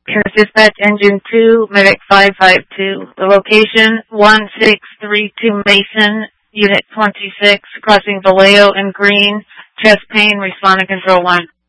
Air Dispatch Engine 2, Medic 552. The location, 1632 Mason, Unit 26, crossing Vallejo and Green. Chest pain, responding control 1.